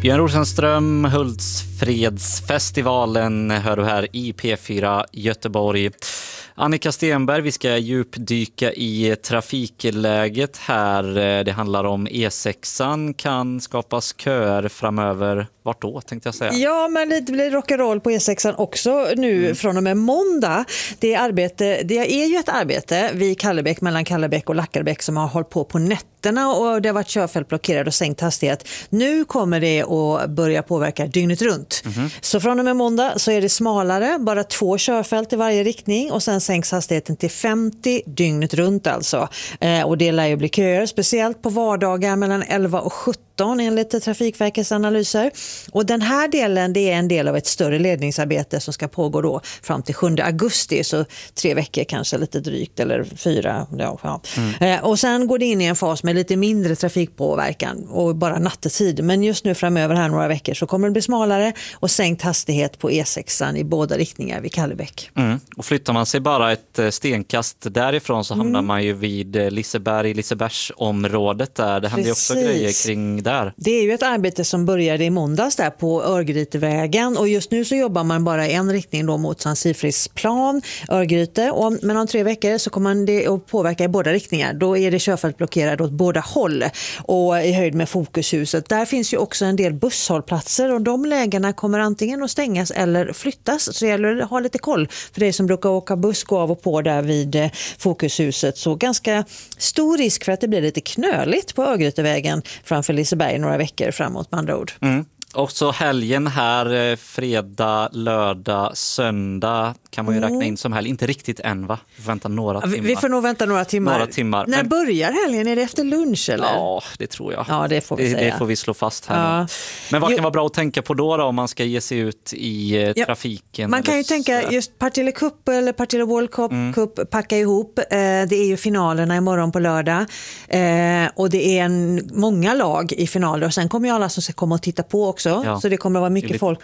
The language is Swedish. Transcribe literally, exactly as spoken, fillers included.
Björn Rosenström, Hultsfredsfestivalen hör du här i P fyra Göteborg. Annika Stenberg, vi ska djupdyka i trafikläget här. Det handlar om E sexan, kan skapas köer framöver. Vart då, tänkte jag säga? Ja, men det blir rock'n'roll på E sexan också nu mm. från och med måndag. Det är, arbete, det är ju ett arbete vid Kallebäck, mellan Kallebäck och Lackarbäck, som har hållit på på nätterna och det har varit körfält blockerade och sänkt hastighet. Nu kommer det att börja påverka dygnet runt. Mm. Så från och med måndag så är det smalare, bara två körfält i varje riktning och sen sänks hastigheten till femtio dygnet runt alltså. Eh, och det lär ju bli köer, speciellt på vardagar mellan elva och sjutton enligt Trafikverkets analyser. Och den här delen, det är en del av ett större ledningsarbete som ska pågå då fram till sjunde augusti, så tre veckor kanske lite drygt, eller fyra. Ja, ja. Mm. Eh, och sen går det in i en fas med lite mindre trafikpåverkan och bara nattetid. Men just nu framöver här några veckor så kommer det bli smalare och sänkt hastighet på E sexan i båda riktningar vid Kallebäck. Mm. Och flyttar man sig bara ett stenkast därifrån så hamnar mm. man ju vid Liseberg, Lisebergsområdet där. Det händer ju också grejer kring där. Det är ju ett arbete som började i måndags där på Örgrytevägen, och just nu så jobbar man bara i en riktning då mot Sankt Sigfridsplan, Örgryte, och men om tre veckor så kommer man det att påverka i båda riktningar. Då är det körfält blockerat åt båda håll och i höjd med Fokushuset. Där finns ju också en del busshållplatser och de lägena kommer antingen att stängas eller flyttas, så det gäller att ha lite koll för det som brukar åka buss, gå av och på där vid Fokushuset. Så ganska stor risk för att det blir lite knöligt på Örgrytevägen framför Liseberg några veckor framåt med andra ord. Mm. Och så helgen här, fredag, lördag, söndag kan man ju räkna in som helg. Inte riktigt än, va? Vi får vänta några timmar. Vi får nog vänta några timmar. Några timmar. När Men... börjar helgen? Är det efter lunch eller? Ja, det tror jag. Ja, det får vi det, säga. Det får vi slå fast här. Ja. Men vad kan jo... vara bra att tänka på då, då om man ska ge sig ut i eh, ja. trafiken? Man kan ju tänka just Partille Cup eller Partille World Cup, mm. Cup packa ihop. Eh, det är ju finalerna imorgon på lördag. Eh, och det är en, många lag i finaler. Och sen kommer ju alla som ska komma och titta på också. Ja. Så det kommer att vara mycket folk